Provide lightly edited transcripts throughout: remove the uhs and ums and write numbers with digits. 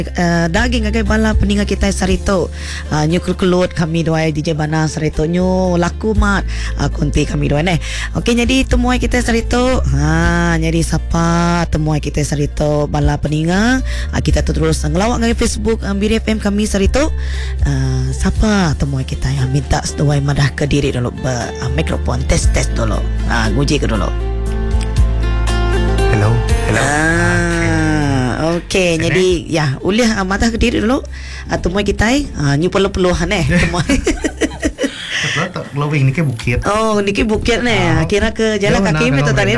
daging agai bala peninga kita sarito nyu kelut kami doai DJ Bana sarito nyu laku mat konti kami doai neh. Okey, jadi temuai kita sarito jadi siapa temuai kita sarito bala peninga kita terus ngelawak ngai Facebook Biri FM kami sarito siapa temuai kita yang minta doai madah ke diri dulu mikrofon tes dulu nguji ke dulu. Hello. Okey, jadi ya uliah mata ke diri dulu temuai kita nyu perlu-perluhan temuai. Tak glowing ni ke bukit. Oh, ni ke bukit kira ke jalan kaki betul tadi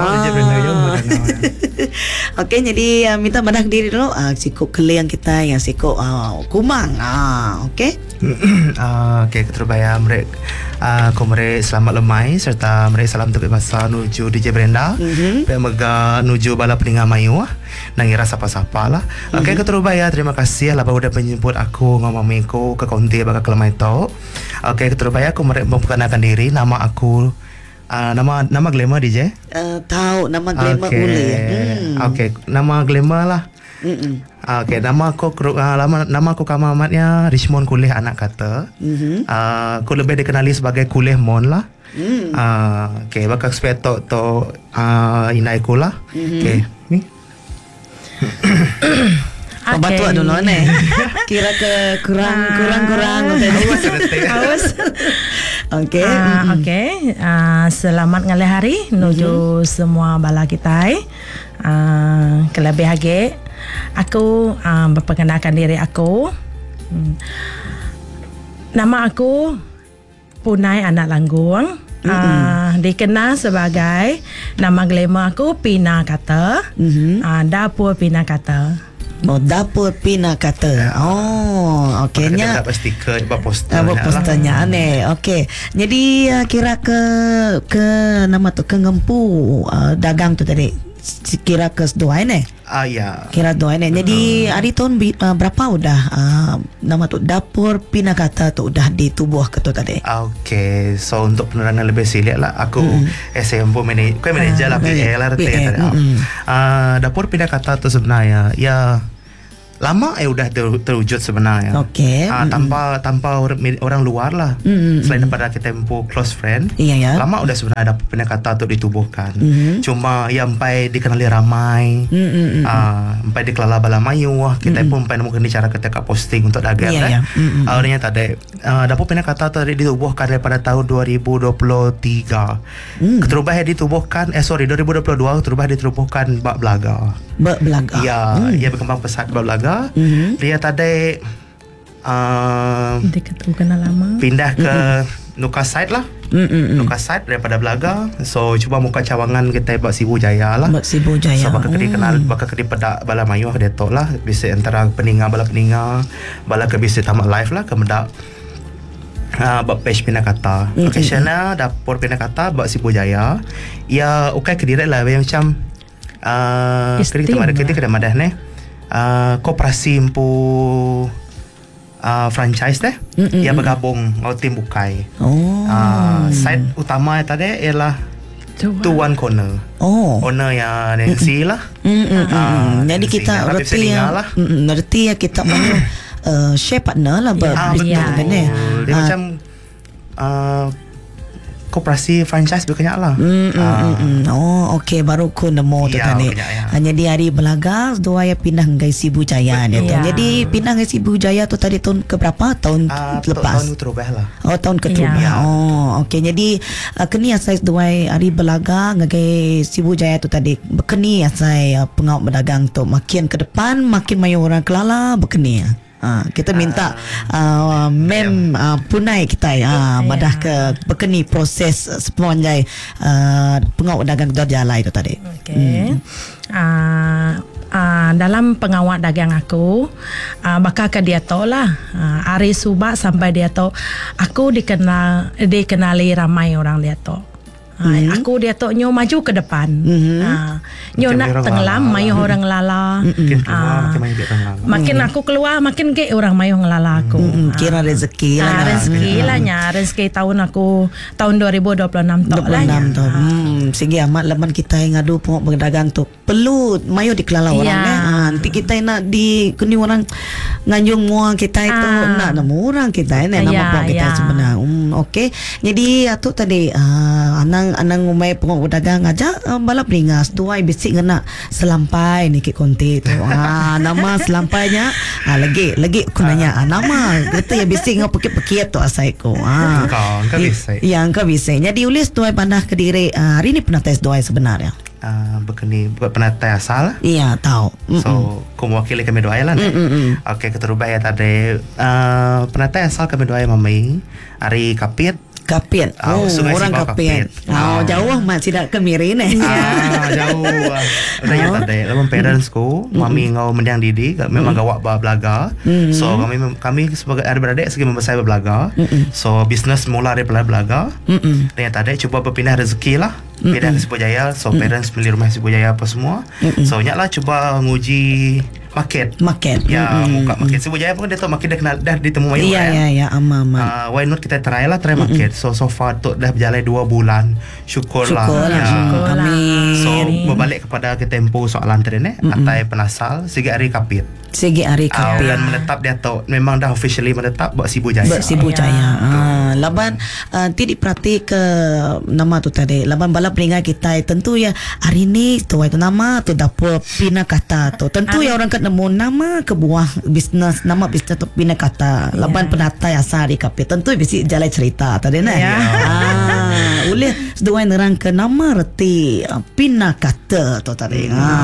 Okey, jadi minta madah ke diri dulu sikuk keliang kita yang sikuk kumang. Okey. Okey, keterbaya mereka komre selamat lemai serta mereka salam tepi masa nuju DJ Brenda. Mega nuju bala peninga mayu nangira sapa-sapa lah. Okey, keterbaya terima kasih lah baru dah menjemput aku ngomong minggu ke konti bakal kelemai tau. Okey, keterbaya aku memperkenalkan diri, nama aku nama glamour DJ. Tahu nama glamour boleh. Okey, nama glamour lah. Okey, nama aku kamamatnya Richmond Kulih anak kata. Aku lebih dikenali sebagai Kulih Mon lah. Okey, bakal spare to inai ku lah. Okey, ni. Batuk dulu kira ke kurang Awas. Okey. Okey. Selamat ngalih hari nuju semua bala kita. Kelebih hage. Aku memperkenalkan diri aku. Nama aku Punai Anak Langgung. Dikenal sebagai nama glamour aku Pina Kata. Dapur Pina Kata. Dapur Pina Kata. Okeynya. Dapat stiker, dapat posternya. Okey. Jadi kira ke nama tu ke ngempu dagang tu tadi. Kira ke dua ya. Kira dua Jadi hari tahun berapa udah nama tu Dapur Pina Kata tu udah ditubuh ke tu tadi. Okey, so untuk penerangan lebih silik lah aku SMPO manager lah PL lah Dapur Pina Kata tu sebenarnya ya lama udah terwujud sebenarnya. Okey. Tanpa orang luar lah. Selain daripada kita empu close friend. Iya. Lama udah sebenarnya Dapur Pina Kata tu ditubuhkan. Cuma yang sampai dikenali ramai. Sampai dikelala bala mayu kita pun sampai nemukan cara kita posting untuk dagang Akhirnya tadi Dapur Pina Kata tu ditubuhkan daripada tahun 2023. Keterubah ditubuhkan 2022 keterubah ditubuhkan bak belaga. Ya, ia berkembang pesat bak belaga. Dia tadi pindah ke Nukasite lah. Nukasite daripada Belaga. So cuba muka cawangan kita buat Sibu Jaya lah. So bakal kedi pedak bala mayu dia tok lah. Bisa antara peninga bala ke bisa tamat live lah ke medak buat page Pina Kata. Occasional Dapur Pina Kata buat Sibu Jaya. Ya ke direct lah yang macam kita madah ni koperasi empu franchise yang bergabung dengan tim Bukai. Side utama tadi ialah Tuan Corner. Owner yang NC lah. Jadi kita ngerti ya kita mahu share partner lah dia macam koperasi franchise berkenyak lah. Okey, baru ku nemu tu tadi. Hanya di hari Belaga dua ya pindah ke Sibu Jaya dia tu. Jadi pindah ke Sibu Jaya tu tadi tahun ke berapa? Tahun lepas. Tahun keterubah lah. Tahun keterubah. Okey, jadi kini asai dua hari Belaga ke Sibu Jaya tu tadi. Berkeni asai pengawal berdagang tu makin ke depan makin banyak orang kelala berkeni. Kita minta Punai kita madah ke berkeni proses sepanjang pengawal dagang Darjala itu tadi. Okey. Dalam pengawal dagang aku bakal ke dia tahu lah hari Subak sampai dia tahu aku dikenali ramai orang dia tahu. Aku dia tok nyo maju ke depan. Nyo Macam nak orang tenggelam lala mayu orang lala. Makin keluar makin main dia tenggelam. Makin aku keluar makin ke orang mayu ngelala aku. Kira rezeki lah. Rezeki lah nya. Rezeki tahun 2026 tok lah nya. 26 tu. Segi amat leman kita yang ngadu pengok berdagang tu. Perlu mayu dikelala orang nanti kita nak di kini orang nganjung mua kita itu nak nama orang kita nama pok kita sebenar. Okey. Jadi atuk tadi anang umai pengok berdagang aja balap ringas tuai bisik kena selampai ni ke konti tu. Nama selampainya lagi aku nanya nama kata ya bisik ngau pekit-pekit tu asai ko. Kau bisa. Ya, engkau bisa. Jadi ulis tuai pandah Kediri. Hari ni pernah tes doai sebenarnya. Bukan penatai asal. Iya, tahu. So, kau mewakili kami doa lah. Okey, keterubah ya tadi. Penatai asal kami doa mami. Hari Kapit. Kapit. Sungai Orang Sibau Kapit. Jauh mak tidak ke Miri ni. Jauh. Tanya tadi. Lawan parents ku, mami ngau mendiang didi, memang gawak belaga. So kami sebagai adik-beradik segi membesar belaga. So bisnes mula dari belaga. Tanya tadi cuba berpindah rezeki lah. Pindah ke Sibujaya. So parents beli rumah Sibujaya apa semua. So nyaklah cuba nguji market. Ya, buka market Sibujaya pun dia tahu market dah kenal dah ditemu mayu. Ya, aman. Why not kita try market. So far tu dah berjalan 2 bulan. Syukurlah. Amin. So berbalik kepada ke tempo soalan tadi ni, atai penasal segi hari Kapit. Segi hari Kapit. Dan menetap dia tahu memang dah officially menetap buat Sibujaya. Laban ti diperhati ke nama tu tadi. Laban balap ringan kita tentu ya hari ni tu nama tu dapur Pina Kata tu. Tentu ya orang kat nemu nama kebuah bisnes nama bisnes tu Pina Kata. Laban penatai asal hari Kapit. Tentu bisi jalan cerita tadi nah. Boleh sedua nerang ke nama reti Pina Kata tu tadi.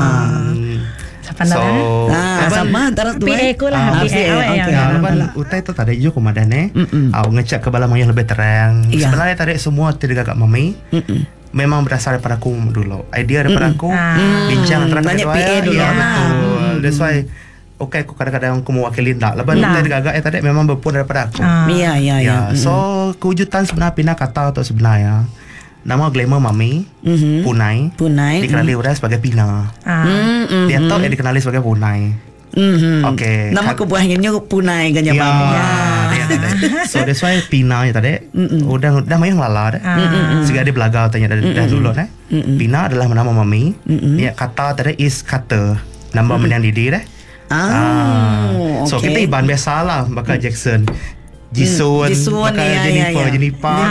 Sama antara dua. PA ku lah. Lepas utai tu tadi juga komandan ngecek ke balam yang lebih terang. Sebenarnya tadi semua tidak agak mami. Memang berasal daripada aku dulu. Idea daripada aku. Bincang antara kedua. PA dulu. Betul. That's why aku kadang-kadang aku mewakili tak. Lepas utai gagak tadi memang berpun daripada aku. Ya. So kewujudan sebenarnya Pina Kata tu sebenarnya nama glamour mami Punai dikenali orang sebagai Pina. Dia tahu dia dikenali sebagai Punai. Okey. Nama kebuahnya Punai ganya mami. So that's why Pina tadi udah mayang lala dah. Sehingga dia belaga tanya dah dulu dah. Pina adalah nama mami. Ya Kata tadi is kata nama mendiang didi dah. So kita iban biasa lah bakal Jackson Jisun bakal Jennifer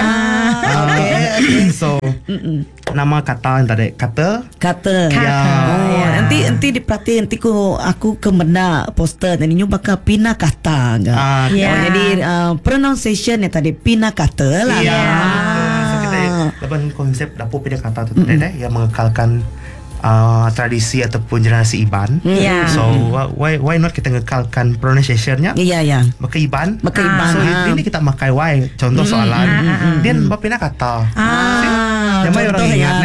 So nama Kata tadi kata. Nanti diperhati nanti aku ke benda poster jadi nyu bakal Pina Kata. Jadi pronunciation ni tadi Pina Kata lah. So kita lepas konsep dapur Pina Kata tu tadi yang mengekalkan tradisi ataupun generasi Iban. So why not kita ngekalkan pronunciation-nya? Maka Iban. So ini kita makai why. Contoh soalan. Dia Pina Kata. Yang orang ingat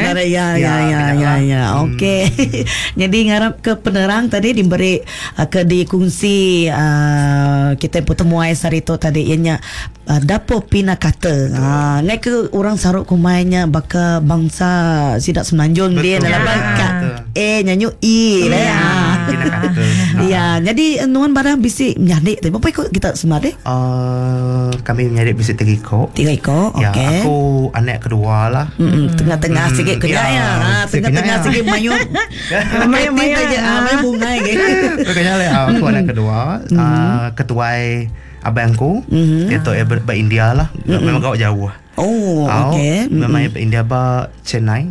Okey. Jadi ngarap ke penerang tadi diberi ke dikongsi kita pertemuan sarito tadi ianya dapur Pina Kata. Ngai ke orang saruk kumainya baka bangsa sidak semenanjung dia dalam bangka nyanyi Pina Kata. Ya, jadi nuan barang bisik menyadik tu. Apa ikut kita sebenarnya? Kami menyadik bisik 3 ekor. 3 ekor. Okey. Ya, aku anak kedua lah. Tengah-tengah sikit kerja ya. Tengah-tengah sikit mayu. Mayu bunga gitu. Makanya aku anak kedua. Ketua abangku itu India lah. Memang gawat jauh. Okey. Memang India Chennai.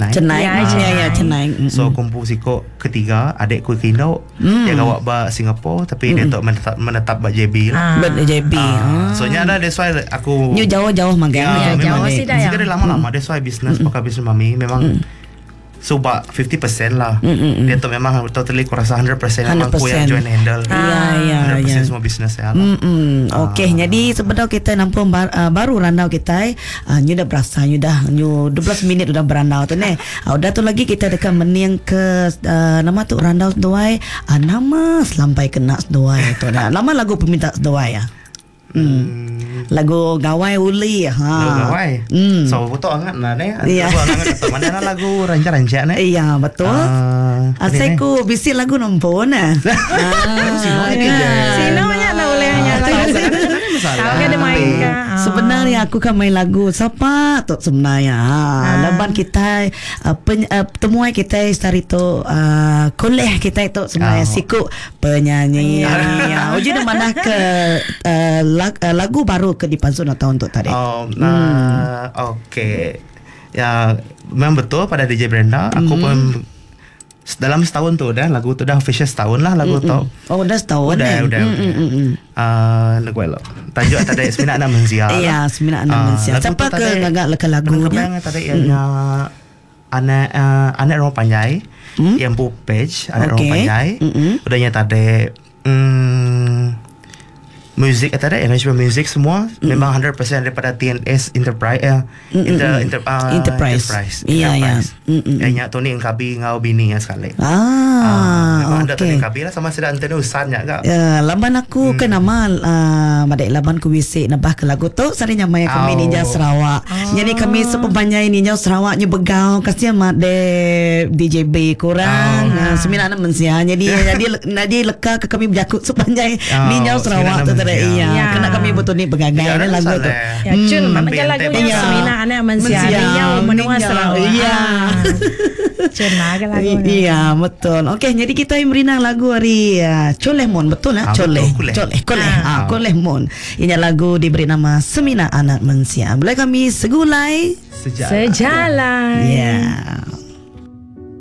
So kumpul siko ketiga adikku Kindo dia gawak Singapura tapi dia tak menetap JB lah. JB. So nyada that's why aku New jauh-jauh magang. Jauh sih dah. Sekali lama-lama that's why bisnes pakai bisnes mami memang sebab 50% lah. Dia tu memang totally aku rasa 100% memang aku yang join handle. 100% semua bisnes saya lah. Okey, jadi sebenarnya kita nampak baru randau kita nyu dah berasa nyu 12 minit sudah berandau tu ni. Udah tu lagi kita dekat mening ke nama tu randau doai nama selampai kena doai tu dah. Lama lagu peminta doai ya. Lagu Gawai Uli. Lagu Gawai. So betul angat nah ne. Lagu angat kata mana lagu ranca-ranca ne. Iya betul. Asyku bisi lagu nombor nah. Sino nya na ulehnya lagu. Tahu kan dia main ka. Sebenarnya aku kan main lagu siapa tu sebenarnya. Laban kita temuai kita sarito koleh kita itu sebenarnya siku penyanyi. Uji di mana ke lagu baru ke di Pansun tahun tu tadi. Okey. Ya memang betul pada DJ Brenda. Aku pun dalam setahun tu dah lagu tu dah official setahun lah lagu tu. Oh dah setahun. Udah. Lagu lo. Tajuk tadi Semina Anak Mensia. Iya, Semina Anak Mensia. Siapa ke gagak leka lagunya? Tadi yang anak Orang Panjai yang bu page anak Orang Panjai. Udahnya tadi music tadi arrangement music semua memang 100% daripada TNS Enterprise Enterprise. Iya. Yang Tony Engkabi ngau bini sekali. Memang ada Tony Engkabi lah sama sedang antena usahanya kak. Laban aku ke nama madai laban ku wisi nabah ke lagu tu sari nyamai kami Ninja Sarawak. Jadi kami sepembanyai Ninja Sarawaknya begau kasih madai DJB kurang Semina Anak Mensia. Jadi leka ke kami berjakut sepembanyai Ninja Sarawak tu. Iya, kena kami betul ni bergagai ni lagu tu. Ya, cun macam lagunya Semina Anak Mensia. Dia menua Sarawak. Iya. Cun lagu lagu. Iya, betul. Okey, jadi kita merinang lagu hari Coleh Mon, betul lah? Coleh. Coleh Mon. Ini lagu diberi nama Semina Anak Mensia. Boleh kami segulai sejalan. Ya.